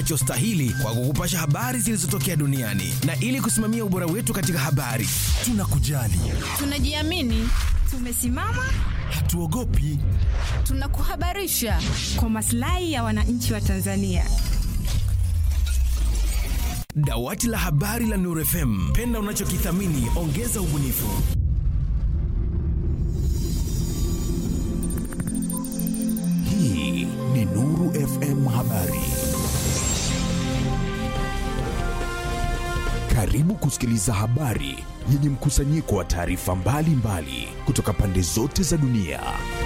unachostahili kwa kukupasha habari zilizotokea duniani, na ili kusimamia ubora wetu katika habari, tunakujali, tunajiamini, tumesimama, hatuogopi, tunakuhabarisha kwa maslahi ya wananchi wa Tanzania. Dawati la habari la Nuru FM, penda unachokithamini, ongeza ubunifu. Hii ni Nuru FM habari. Karibu kusikiliza habari yenye mkusanyiko wa taarifa mbalimbali kutoka pande zote za dunia.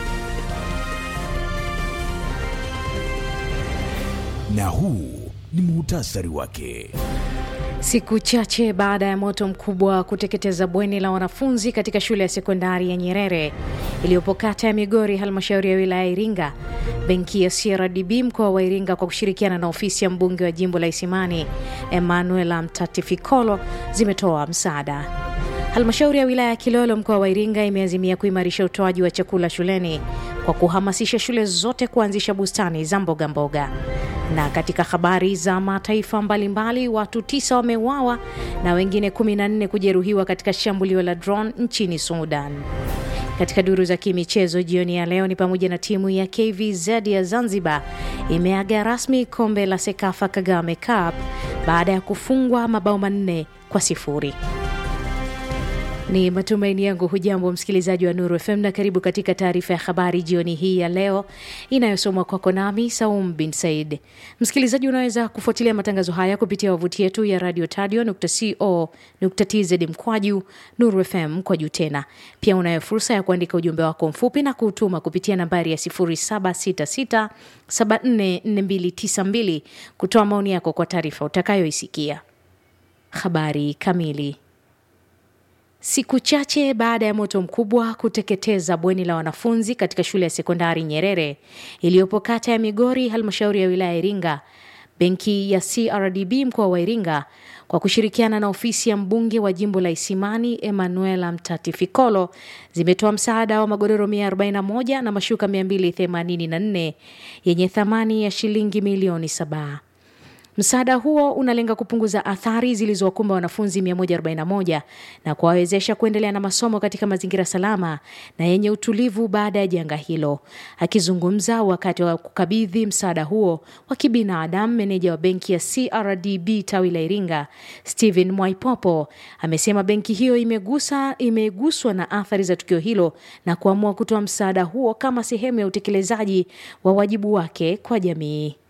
Na huu ni muhtasari wake. Siku chache baada ya moto mkubwa kuteketeza bweni la wanafunzi katika shule ya sekondari ya Nyerere iliyopo kata ya Migori, halmashauri ya wilaya ya Iringa, benki ya CRDB mkoa wa Iringa kwa kushirikiana na ofisi ya mbunge wa jimbo la Isimani Emmanuel Mtatifikolo zimetoa msaada. Halmashauri ya wilaya ya Kilolo mkoa wa Iringa imeazimia kuimarisha utoaji wa chakula shuleni kwa kuhamasisha shule zote kuanzisha bustani za mboga mboga. Na katika habari za mataifa mbalimbali, watu 9 wameuawa na wengine 14 kujeruhiwa katika shambulio la drone nchini Sudan. Katika duru za kimichezo jioni ya leo ni pamoja na timu ya KVZ ya Zanzibar imeaga rasmi kombe la Sekafa Kagame Cup baada ya kufungwa mabao 4-0. Ni matumaini yangu hujambo msikilizaji wa Nuru FM na karibu katika taarifa ya habari jioni hii ya leo inayosomwa kwako nami Saum bin Said. Msikilizaji, unaweza kufuatilia matangazo haya kupitia wavuti yetu ya radiotadio.co.tz mkwaju Nuru FM mkwaju tena. Pia unayo fursa ya kuandika ujumbe wako mfupi na kuutuma kupitia nambari ya 0766744292 kutoa maoni yako kwa taarifa utakayoisikia. Habari kamili. Siku chache baada ya moto mkubwa kuteketeza bweni la wanafunzi katika shule ya sekondari Nyerere iliyopo kata ya Migori, halmashauri ya wilaya ya Iringa, benki ya CRDB mkoa wa Iringa kwa kushirikiana na ofisi ya mbunge wa jimbo la Isimani Emmanuel Mtatifikolo zimetoa msaada wa magodoro 141 na mashuka 284 yenye thamani ya shilingi milioni 7. Msaada huo unalenga kupunguza athari zilizowakumba wanafunzi 141 na kuwawezesha kuendelea na masomo katika mazingira salama na yenye utulivu baada ya janga hilo. Akizungumza wakati wa kukabidhi msaada huo wa kibinadamu, meneja wa benki ya CRDB tawi la Iringa, Steven Mwaipopo, amesema benki hiyo imeguswa na athari za tukio hilo na kuamua kutoa msaada huo kama sehemu ya utekelezaji wa wajibu wake kwa jamii.